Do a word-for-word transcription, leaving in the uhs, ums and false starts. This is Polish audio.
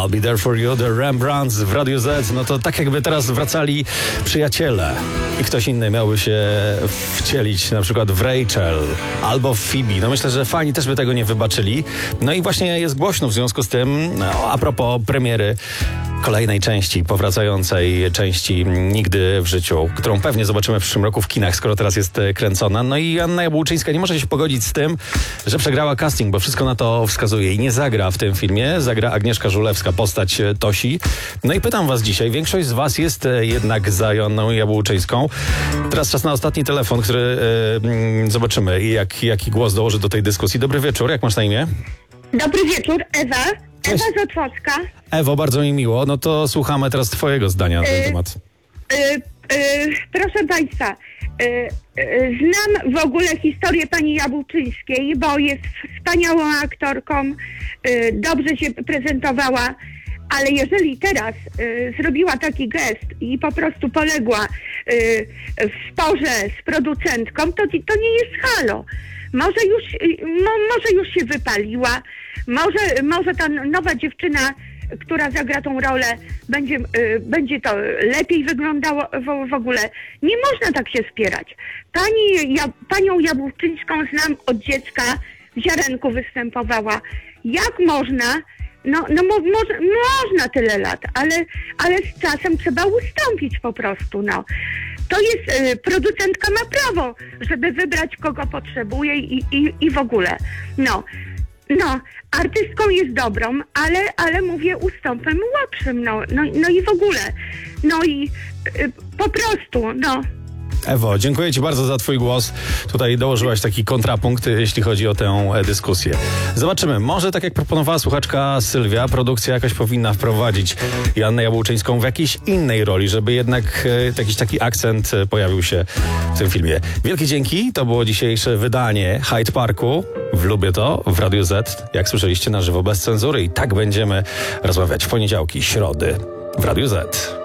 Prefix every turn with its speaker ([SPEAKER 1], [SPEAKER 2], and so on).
[SPEAKER 1] I'll Be There For You, The Rembrandts w Radiu Z. No to tak jakby teraz wracali przyjaciele i ktoś inny miałby się wcielić na przykład w Rachel albo w Phoebe. No myślę, że fani też by tego nie wybaczyli. No i właśnie jest głośno w związku z tym, no, a propos premiery kolejnej części, powracającej części Nigdy w życiu, którą pewnie zobaczymy w przyszłym roku w kinach, skoro teraz jest kręcona. No i Anna Jabłczyńska nie może się pogodzić z tym, że przegrała casting, bo wszystko na to wskazuje i nie zagra w tym filmie. Zagra Agnieszka Żulewska, postać Tosi. No i pytam was dzisiaj, większość z was jest jednak za Joanną Jabłczyńską. Teraz czas na ostatni telefon, który yy, zobaczymy, jak, jaki głos dołoży do tej dyskusji. Dobry wieczór, jak masz na imię?
[SPEAKER 2] Dobry wieczór, Ewa.
[SPEAKER 1] Cześć.
[SPEAKER 2] Ewa z Otwocka.
[SPEAKER 1] Ewo, bardzo mi miło. No to słuchamy teraz twojego zdania na ten
[SPEAKER 2] Yy,
[SPEAKER 1] temat.
[SPEAKER 2] Yy, yy, proszę Państwa, yy, yy, znam w ogóle historię pani Jabłczyńskiej, bo jest wspaniałą aktorką, yy, dobrze się prezentowała, ale jeżeli teraz yy, zrobiła taki gest i po prostu poległa yy, w sporze z producentką, to, to nie jest halo. Może już, mo, może już się wypaliła, może, może ta nowa dziewczyna, która zagra tą rolę, będzie, y, będzie to lepiej wyglądało w, w ogóle. Nie można tak się spierać. Pani, ja, panią Jabłczyńską znam od dziecka, w Ziarenku występowała. Jak można? No, no mo, mo, można tyle lat, ale, ale z czasem trzeba ustąpić po prostu, no. To jest, y, producentka ma prawo, żeby wybrać, kogo potrzebuje i, i, i w ogóle. No, no, artystką jest dobrą, ale, ale mówię ustąpem młodszym, no, no, no i w ogóle. No i y, po prostu, no.
[SPEAKER 1] Ewo, dziękuję ci bardzo za twój głos. Tutaj dołożyłaś taki kontrapunkt, jeśli chodzi o tę dyskusję. Zobaczymy. Może tak jak proponowała słuchaczka Sylwia, produkcja jakaś powinna wprowadzić Joannę Jabłczyńską w jakiejś innej roli, żeby jednak e, jakiś taki akcent pojawił się w tym filmie. Wielkie dzięki. To było dzisiejsze wydanie Hyde Parku w Lubię To w Radiu Z. Jak słyszeliście, na żywo, bez cenzury. I tak będziemy rozmawiać w poniedziałki, środy w Radiu Z.